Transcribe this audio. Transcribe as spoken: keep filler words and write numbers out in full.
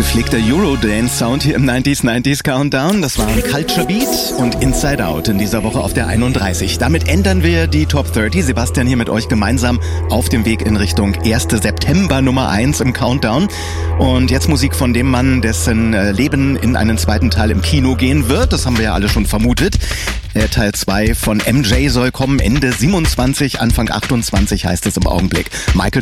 Gepflegter Eurodance-Sound hier im neunziger neunzig Countdown. Das waren Culture Beat und Inside Out in dieser Woche auf der einunddreißig. Damit ändern wir die Top dreißig. Sebastian hier mit euch gemeinsam auf dem Weg in Richtung erster September Nummer eins im Countdown. Und jetzt Musik von dem Mann, dessen Leben in einen zweiten Teil im Kino gehen wird. Das haben wir ja alle schon vermutet. Teil zwei von M J soll kommen Ende siebenundzwanzig, Anfang achtundzwanzig heißt es im Augenblick. Michael